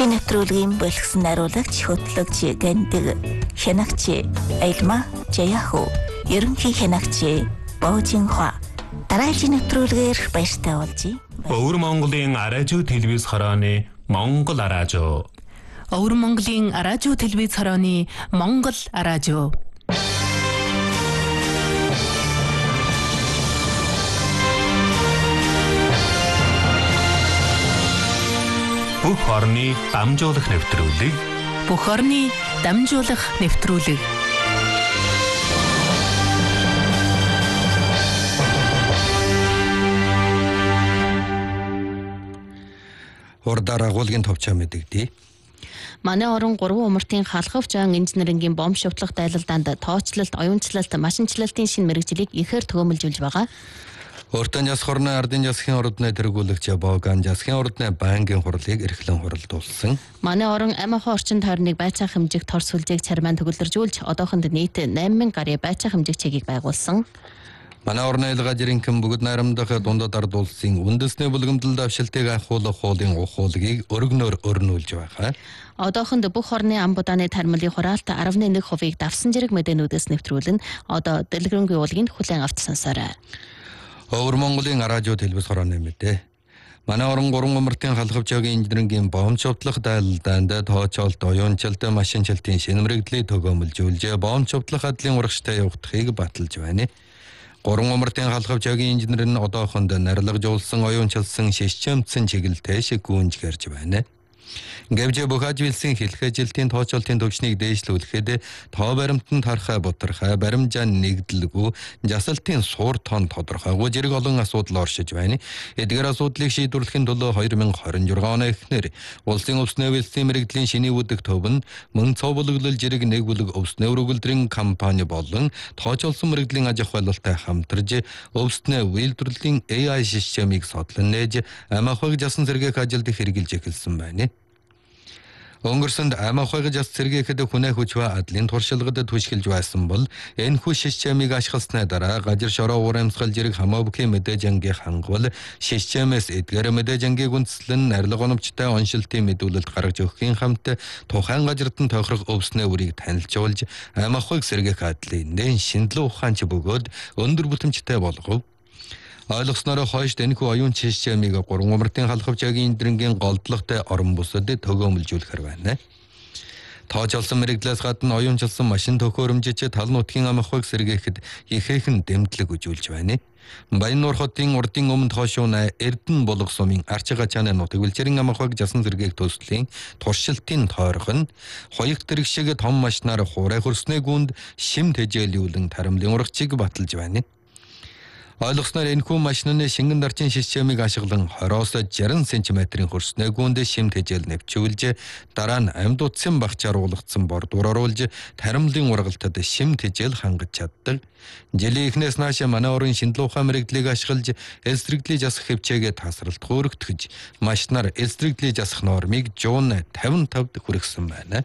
Нэвтрүүлгийн бэлгсэн наруулагч хөтлөгч Гэндэг хянагч Айлма Жаяху ерөнхий хянагч Боожинхва дараагийн нэвтрүүлгээр баяртай олжээ. Өвөр Монголын аражуу телевиз хорооны Монгол аражуу. Өвөр Монголын аражуу телевиз хорооны Монгол аражуу. Бүх орны дамжуулах нэвтрүүлэг. Бүх орны дамжуулах нэвтрүүлэг. Урдаар агуулгын товчоо мэдэгдээ. Манай орон 3 умартын халахвч инженерингийн бомб шивтлах дайлалдаанд тооцлолт, оюунчлалт, машинчлалтын шинэ мэргэжлийг ихээр төгөөмөлжүүлж байгаа. Өөртөө яс хорны ардын засгийн ордны тэргүүлэгч Боган засгийн ордны байнгын хурлыг эрхлэн хуралдуулсан. Манай орон амиахын орчин тойрныг байцаа хэмжигт Орос сүлжээг цармаан төгөлдржүүлж одоохонд нийт 8000 гаруй байцаа хэмжиг чигийг байгуулсан. Манай орны айлгаа жирэнхэн бүгд найрамдах дундад ард улсын үндэсний булгамдалд авшилтыг ахуулах хуулийн ухуулгийг өргөнөөр өрнүүлж байгаа. Одоохонд бүх орны амбудааны тармилын хураалт 11%-ийг давсан зэрэг мэдээнүүдээс нэвтрүүлэн одоо дэлгэрэнгүй уулын хүлээн авч сонсоорой. Өвөр Монголын аражуу телевиз хорооны мэдээ. Манай орон 3 умартын халахвчаагийн инженерингийн бомб шивтлах дайлалдаанд тооцоолт, оюунчлалт, машинчлалтын шинэ мэргэжлийг төгөөмөлжүүлж, бомб шивтлах хадлын урагштай явагдахыг баталж байна. 3 умартын халахвчаагийн инженер нь одоохонд нарлагжуулсан, оюунчилсан, шишчэмтсэн чиглэлтэй шиг гүнж гэрж байна. Гэвч бүх ажилтны хэлэх ажилтны тооцоолтын төвчнийг дээшлүүлэхэд тоо баримтанд харахаа бутархаа баримжаа нэгдэлгүй жасалтын суур тоон тодорхойгүй зэрэг олон асуудал оршиж байна. Эдгээр асуудлыг шийдвэрлэхийн төлөө 2026 оны эхнэр улсын өвс нээвэлсийн мэрэгдлийн шиний үүдэг төв нь мөн цовлоглол зэрэг нэг бүлэг өвс нээврүүлдрийн компани болон тооцоолсон мэрэгдлийн аж ахуй байлтай хамтарж өвснээ үйлдвэрлэлийн AI системийг содлон нээж амиахыг жасан зэрэг ажилд хэрэгжилж эхэлсэн байна. Өнгөрсөнд амиахыг жас зэрэгэхэд хүнээ хүчва адлын туршилгад түшгэлж байсан бол энэхүү системийг ашигласны дараа газар шороо урамсгал зэрэг хамаагүй мэдээж ангийн хангавал системээс эдгээр мэдээж ангийг үндэслэн арилга оновчтой оншилтын мэдүүлэлт гаргаж өгөхийн хамт тухайн газарт нь тохирох өвснөө үрийг танилцуулж амиахыг сэргээх адлын нэн шинжилгээ ухаанч бөгөөд өндөр бүтэмжтэй болгов. Ойлгосноор хойш энэхүү оюун системийг 3 умартын халахвчаагийн инженерингийн голдлоготой орон бүсэд төгөөмөлжүүлэхэр байна. Тооцоолсон мэрэгдлээс гадна оюунчилсан машин төхөөрөмжч тал нутгийн амиахыг сэргээхэд ихээхэн дэмтлэг үзүүлж байна. Баяннуур хотын урдын өмнөд хошууна Эрдэнэ булга сумын арчи гачааны нутаг бэлчээрийн амиахыг жасан зэргийг төслийн туршилтын тойрхон хоёрт тэрэг шиг том машинаар хуурай хөрснөө гүнд шим тэжээлүүлэн тарамлын урагчийг баталж байна. Ойлгосноор энэхүү машины шингэн дарчин системийг ашиглан 20-60 см-ийн хөрснөө гүнд шим тэжээл нэвчүүлж дараа нь амьд утсын багчаар уулгацсан бордуур оруулж тарамлын ургалтад шим тэжээл хангаж чаддаг. Жилийн эхнээс нааш манай орон шинжилгээ ухаан мэрэгдлийг ашиглаж элсрэгдлийг засах хэвчээгээ тасралт хөөрөгдөхөж машинаар элсрэгдлийг засах нормыг жуун 55-д хүргэсэн байна.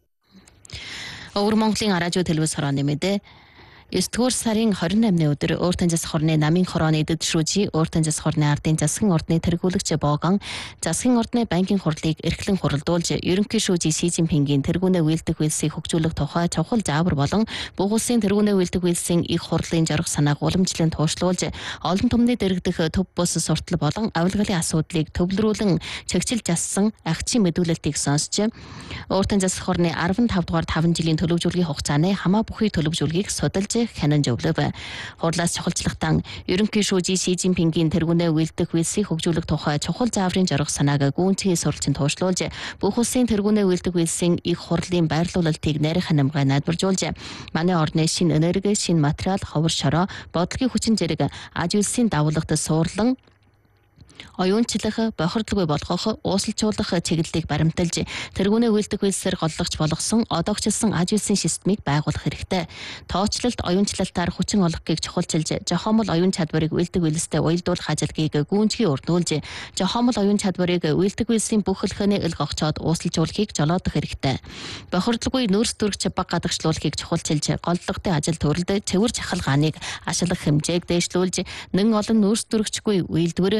Өвөр Монголын аражуу телевиз хорооны мэдээ. 9-р сарын 28-ны өдөр Өөртөн засах орны намын хорооны дэвшрүүжи Өөртөн засах орны ардын засгийн ордны тэргүүлэгч Боган засгийн ордны банкын хурлыг эрхлэн хуралдуулж ерөнхий шүүжи Си Цзиньпингийн тэргүүнээ үйлдэх үйлсийг хөгжүүлэх тухай чухал заавар болон бүх улсын тэргүүнээ үйлдэх үйлсийн их хурлын зорих санааг уламжлан туушлуулж олон түмний дэрэгдэх төв бус суртал болон авилгалын асуудлыг төвлөрүүлэн чагчилж ассан агчийн мэдүүлэлтийг сонсч Өөртөн засах орны 15 дугаар 5 жилийн төлөвжүүлгийн хугацааны хамаа бүхий төлөвжүүлгийг судалж хянан зөвлөв. Хурлаас чухалчлагтан ерөнхий шүүжи Си Цзиньпингийн тэргүүнээ үйлдэх үйлсийг хөгжүүлэх тухай чухал зааврын зорих санааг гүнзгий сурвалжин туушлуулж бүх улсын тэргүүнээ үйлдэх үйлсийн их хурлын байрлуулалтыг нарийн ханамгай найдваржуулж манай орны шинэ энерги, шинэ материал, ховор шороо, бодлогын хүчин зэрэг аж үйлсийн давуулагт суурлан оюунчлах, бохирдлгүй болгох, ууслалжуулах чиглэлийг баримталж тэргүүнээ үйлдэх үйлсээр голлогч болгосон одоогчилсан аж үйлсийн системийг байгуулах хэрэгтэй. Тооцлолт, оюунчлалтаар хүчин олгохыг чухалчилж, жохомол оюун чадварыг үйлдэх үйлстэй уялдуулах ажилгийг гүнзгий урдуулж, жохомол оюун чадварыг үйлдэх үйлсийн бүх хөлхөөний ил гогчоод ууслалжуулахыг жолоодох хэрэгтэй. Бохирдлгүй нөөц төрөгч баг гадагшлуулахыг чухалчилж, голлогтой ажил төрөлд цэвэр чахалгааныг ашиглах хэмжээг дээшлүүлж, нэн олон нөөц төрөгчгүй үйлдвэр, нөөц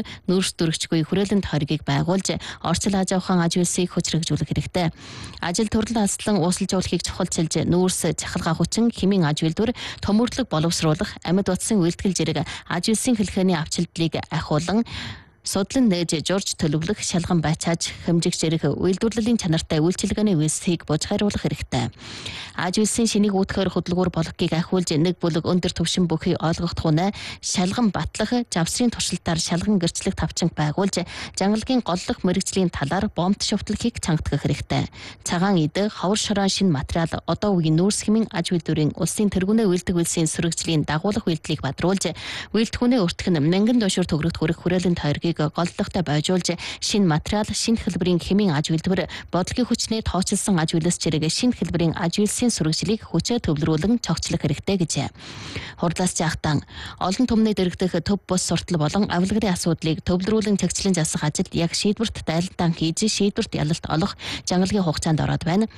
нүүрс дүрэгчгүй хүрээлэн тойргийг байгуулж орчил аж ахуйн аж үйлсийг хүчрхэгжүүлэх хэрэгтэй. Ажил төрөл алслан уусалж явуулахыг чухалчилж нүүрс чахалгаа хүчин хэмийн аж үйлдвэр төмөрлөг боловсруулах амьд утсын үйлдэл зэрэг аж үйлсийн хэлхээний авчилтлыг ахиулан судлан нээж журж төлөвлөх шалган байцааж хэмжигч зэрэг үйлдвэрлэлийн чанартай үйлчилгээний үйлсийг бужгааруулах хэрэгтэй. Аж үйлсийн шинийг үүдхээр хөдөлгүүр болгохыг ахиулж нэг бүлэг өндөр түвшин бүхий ойлгох тухай шалган батлах, завсрын туршилтаар шалган гэрчлэх тавчинг байгуулж жангалгийн голлох мэрэгжлийн талаар бомбт шувтлагийг чангадах хэрэгтэй. Цагаан эд, ховор шорон шин материал одоо үеийн нүүрс хэмийн аж үйлдвэрийн улсын тэргүүнээ үйлдэх үйлсийн сөрөгжлийн дагуулах үйлдэлийг бадруулж үйлдэлхүүнээ өртөх нь мянган дошуур төгрөгт хүрэх хүрээлэн тойргийг голлохтой бойжуулж шинэ материал, шинэ хэлбэрийн хэмийн аж үйлдвэр, бодлогын хүчнээ тоочилсон аж үйлс зэрэг шинэ хэлбэрийн аж үйлсийн сургалтыг хүчээр төвлөрүүлэн цогцлох хэрэгтэй гэжээ. Хурлаас жаахтан олон түмний дэрэгдэх төв бус суртал болон авилгын асуудлыг төвлөрүүлэн цэгцлэн засах ажилд яг шийдвэрт дайлтан хийж шийдвэрт ялалт олох жангалгийн хугацаанд ороод байна.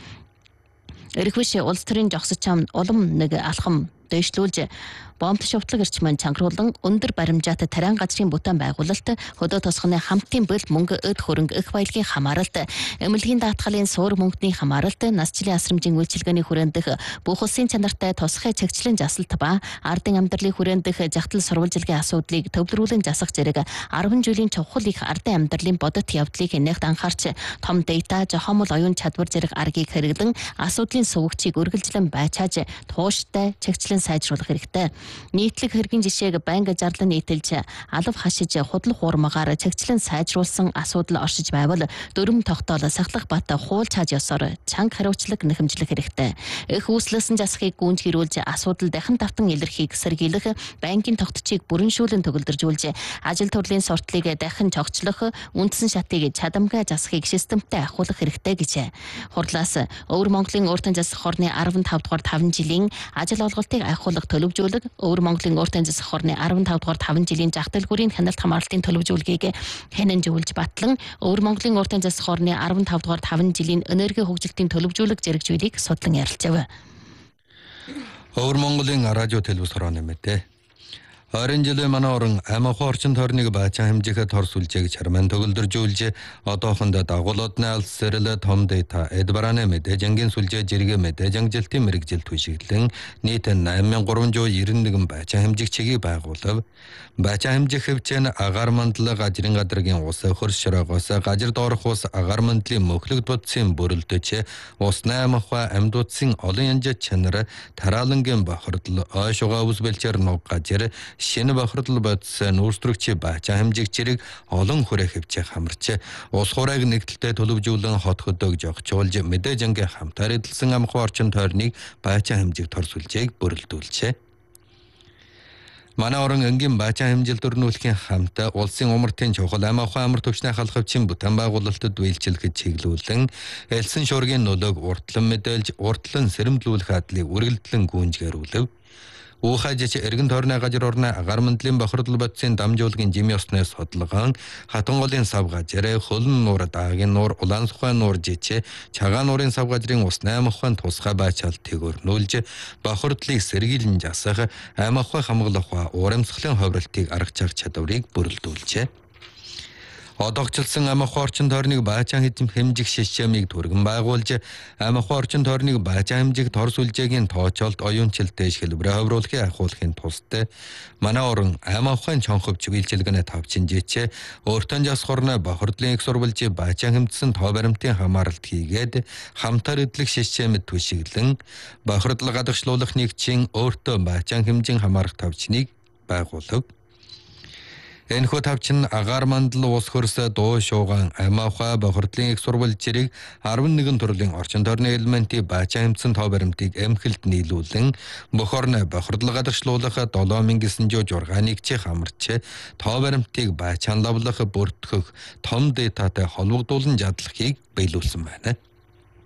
Эрхвиш улс төрийн жогсож чам улам нэг алхам дэвшлүүлж бомб шувтлаг эрчмэн чангаруулан өндөр баримжаатай тариан газрын бүтээн байгуулалт хөдөө тосгоны хамтын бэлт мөнгө өд хөрөнгө их баялагын хамааралт эмнэлгийн даатгалын суур мөнгөний хамааралт насжилын асрамжийн үйлчилгээний хүрээнд дэх бүх улсын чанартай тусгай чигчлэн жасалт ба ардын амьдралын хүрээнд дэх жагтал сурвалжилгын асуудлыг төвлөрүүлэн засах зэрэг 10 жилийн чухал их ардын амьдралын бодит явдлыг нэгт анхаарч том дата жохомол оюун чадвар зэрэг аргийг хэрэглэн асуудлын сувгчийг үргэлжлэн байчааж тууштай чигчлэн сайжруулах хэрэгтэй. Нийтлэг хэргийн жишээг байнга зарлан нийтэлж алав хашиж худлах уурмагаар чигчлэн сайжруулсан асуудал оршиж байвал дөрөм тогтоол сахлах бат хуул чааж ёсоор чанга хариуцлага нэхэмжлэх хэрэгтэй. Их үүслэсэн засахыг гүнж гэрүүлж асуудал дахин давтан илэрхийг сэргийлэх банкын тогтцыг бүрэншүүлэн төгөлдржүүлж ажил төрлийн суртлыг дахин цогцлох үндсэн шатыг чадамгай засахыг системтэй ахиулах хэрэгтэй гэжээ. Хурлаас Өвөр Монголын уртан засах хорны 15 дугаар 5 жилийн ажил олголтыг ахиулах төлөвжүүлэг Өвөр Монголын уртан засах хорны 15 дугаар 5 жилийн зах дэлгүүрийн хяналт хамгаалалтын төлөвжүүлгийг хянанжуулж батлан Өвөр Монголын уртан засах хорны 15 дугаар 5 жилийн энерги хөгжилтийн төлөвжүүлэг зэрэгжүүлийг судлан ярилцав. Өвөр Монголын радио телевиз хорооны мэдээ. Ойрын жилийн манай орон амхаа орчин тойрныг баачаа хэмжээхэд тор сүлжээг чарман төгөлдржүүлж одоохондоо дагуулуудны алс сэрэл том дата эдбараны мэдээж ангийн сүлжээ жиргээ мэдээж ангилтын мэрэгжил түшиглэн нийт 8391 баачаа хэмжээгчийг байгуулав. Баачаа хэмжээх хэмжээ нь агаар мандал гажрын гадаргийн ус хөрс шорогоос гажир доорх ус агаар мандлын мөхлөг дутсын бүрэлдэч усны амхаа амьдуудсын олон янз чанар тараалангийн бохирдол ойшугаа ус бэлчээр нуг гажир шинэ бохирдол бодис нүүрстрэгчийн баачаа хэмжээгчийг олон хүрээ хөвчөөх хамарч ус хурааг нэгдэлтэй төлөвжүүлэн хот хөдөг жогчуулж мэдээж ангийн хамтаар эдэлсэн амхаа орчин тойрныг баачаа хэмжээг тор сүлжээг бүрэлдүүлжээ. Манай орон ангийн баачаа хэмжил төрнүүлэхийн хамт улсын умартын чухал амхаа амар төвчний халахвчин бүтээн байгуулалтад үйлчлэхэд чиглүүлэн элсэн шуургийн нөлөөг уртлан мэдээлж уртлан сэрэмжлүүлэх хадлыг үргэлжлэн гүнжгэрүүлв. Уухажич эргэн тойрны гажир орны агаар мандлын бохирдол бодисын дамжуулгын жими осны судалгаан хатанголын сав гажир хөлн нуур даагийн нуур улаан сухай нуур жичээ цагаан нуурын сав гажрын усны амхайн тусгай баачаалтыг өрнүүлж бохирдлыг сэргийлэн жасах амхай хамгаалах урамсгалын ховролтыг аргачих чадварыг бүрэлдүүлжээ. Одоогчлсан амхаа орчин тойрныг баачаа хэмжих системийг түргэн байгуулж амхаа орчин тойрныг баачаа хэмжих тор сүлжээгийн тоочолт оюунчлалтай хэлбэрээр ховруулахыг ахиулахын тулд манай орон амхааны чонховч үйлчилгээний тавчинжээч өөртөө жас хорны бохирдлын их сурвалжийн баачаа хэмжсэн тоо баримтын хамааралт хийгээд хамтар эдлэх системэд түшиглэн бохирдол гадагшлуулах нэгжийн өөртөө баачаа хэмжин хамаарах тавчныг байгуулав. Энэхүү тавчин агаар мандал ус хөрс дуу шуугаан амхаа бохирдлын их сурвалжийг 11 төрлийн орчин тойрны элементийн баачаа хэмжсэн тоо баримтыг эмхэлд нийлүүлэн бүх орны бохирдол гадагшлуулах 7906 нэгжийн хамарч тоо баримтыг баачаанлавлах бүртгэх том дататай холбогдуулан жадлахыг биелүүлсэн байна.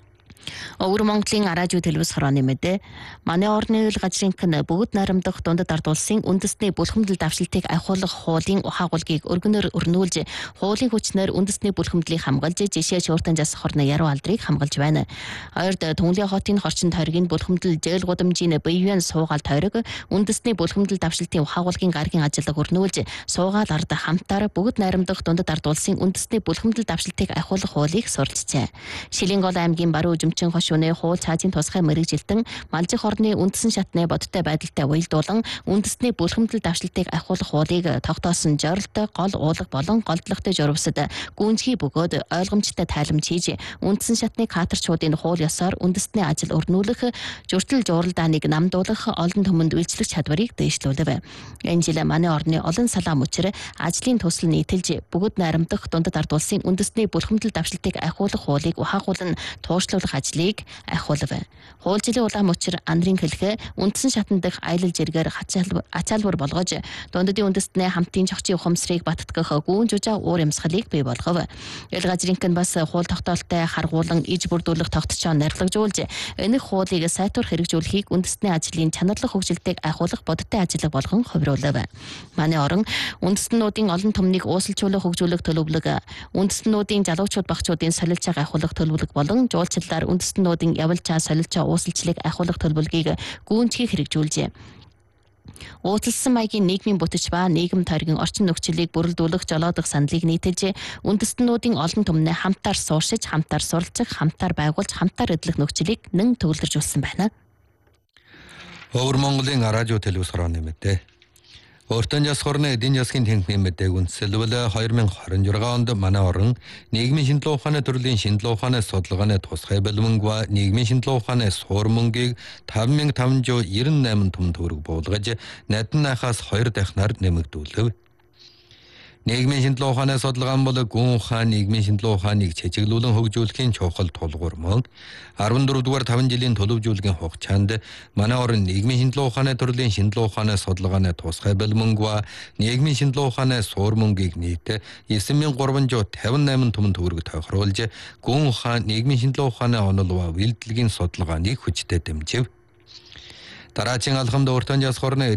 Өвөр Монголын радио телевиз хорооны мэдээ манай орны үйл газрын бүгд найрамдах дундад ард улсын үндэсний бүлхэмдэл давшилтыг ахиулах хуулийн ухаагуулгийг өргөнөөр өрнүүлж хуулийн хүчнээр үндэсний бүлхэмдлийг хамгаалж жишээж уртан зас хорны яруу алдрыг хамгаалж байна. Ойрд Түнлээ хотын хорчин тойргийн бүлхэмдэл зээл гудамжийн биевэн суугаал тойрог үндэсний бүлхэмдэл давшилтын ухаагуулгын гаргийн ажиллаг өрнүүлж суугаал ард хамтаар бүгд найрамдах дундад ард улсын үндэсний бүлхэмдэл давшилтыг ахиулах хуулийг суралцжээ. Шилэнгол аймгийн Баруун Жимчин хошууны хуул цаазын тусгай мэрэгжилтэн Малжих орны үндэсэн шатны бодиттой байдалтай уялдуулан үндэсний бүлхэмдэл давшилтыг ахиулах хуулийг тогтоосон зорилттой гол уулга болон голдлогтой журвсад гүнзгий бөгөөд ойлгомжтой тайламж хийж үндэсэн шатны каторчуудын хуул ёсоор үндэсний ажил өрнүүлэх журтал жууралдааныг намдуулах олон түмэнд үйлчлэх чадварыг дэвшлүүлв. Энэ жил манай орны олон салаа мөчир ажлын төсөл нийтэлж бүгд найрамдах дундад ард улсын үндэсний бүлхэмдэл давшилтыг ахиулах хуулийг ухаагуулан туушлуулах ажлыг ахиулв. Хууль жилийн улаан мөчир андрын хэлхэ үндсэн шатан дэх аялал жиргээр ачаалбар болгож дундадын үндэстний хамтын чогчийн ухамсарыг баттгах гүүн жужаа уур юмсгалыг бий болгов. Ил газрынхан бас хууль тогтоолтой харгуулан иж бүрдүүлэх тогтцоон нарлагжуулж энэх хуулийг сайтар хэрэгжүүлэхийг үндэстний ажлын чанарлах хөгжилтийг ахиулах бодиттой ажиллаг болгон хувируулав. Манай орон үндэстнүүдийн олон түмнийг ууслжуулах хөгжүүлэх төлөвлөг, үндэстнүүдийн залуучууд багчуудын солилцоог ахиулах төлөвлөг болон жуулчлалаар үндэстнүүдийн явалчаа солилцоо ууслчлалыг ахиулах төлөвлөгийг гүйцэтгэх хэрэгжүүлжээ. Уучлалсан маягийн нийгмийн бүтэц ба нийгэм тойргийн орчин нөхцөлийг бүрэлдүүлэх жолоодох саналыг нийтэлж үндэстнүүдийн олон түмнээ хамтаар сууршиж, хамтаар суралцах, хамтаар байгуулж, хамтаар эдлэх нөхцөлийг нэн төвлөржүүлсэн байна. Өвөр Монголын радио телевиз хорооны мэдээ. Уртан зас хорны эдийн засгийн тэнхимийн мэдээг үндэслэвэл 2026 онд манай орн нийгмийн шинжилгээ ухааны төрлийн шинжилгээ ухааны судалгааны тусгай бэлмэнг нийгмийн шинжилгээ ухааны суур мөнгийг 5598 түмэн төгрөг буулгаж найдан найхаас 2 дахинаар нэмэгдүүлв. Нийгмийн шинжилгээ ухааны судалгаан бол гүн ухаан нийгмийн шинжилгээ ухааныг чиглүүлэн хөгжүүлэхийн чухал тулгуур мөн 14-р 5 жилийн төлөвлөжүүлгийн хугацаанд манай орн нийгмийн шинжилгээ ухааны төрлийн шинжилгээ ухааны судалгааны тусгай бэлмэнг нийгмийн шинжилгээ ухааны суур мөнгийг нийт 9358 түмэн төгрөг тохируулж гүн ухаан нийгмийн шинжилгээ ухааны онол бэлдэлгийн судалгааныг хүчтэй дэмжив. Дараагийн алхамд уртан зас хорны